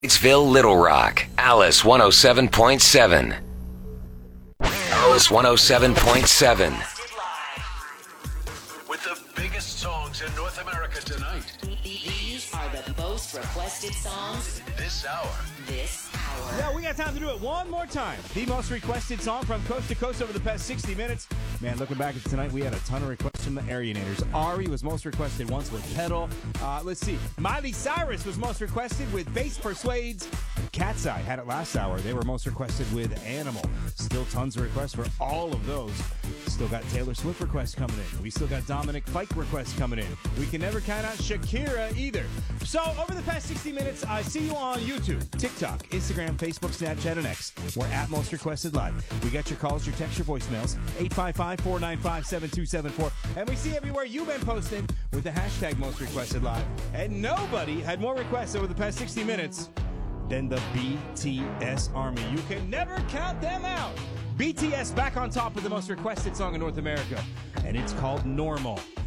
Statesville, Little Rock, Alice 107.7. Alice 107.7. With the biggest songs in North America tonight. These are the most requested songs This hour. this hour. Yeah, we got time to do it one more time. The most requested song from coast to coast over the past 60 minutes. Man, looking back at tonight, we had a ton of requests from the Arianators. Ari was most requested once with Pedal. Let's see. Miley Cyrus was most requested with Bass Persuades. Cat's Eye had it last hour. They were most requested with Animal. Still tons of requests for all of those. Still got Taylor Swift requests coming in. We still got Dominic Fike requests coming in. We can never count out Shakira either. So over the past 60 minutes, I see you on YouTube, TikTok, Instagram, Facebook, Snapchat, and X. We're at Most Requested Live. We got your calls, your texts, your voicemails, 855-495-7274. And we see everywhere you've been posting with the hashtag Most Requested Live. And nobody had more requests over the past 60 minutes than the BTS Army. You can never count them out. BTS back on top of the most requested song in North America, and it's called Normal.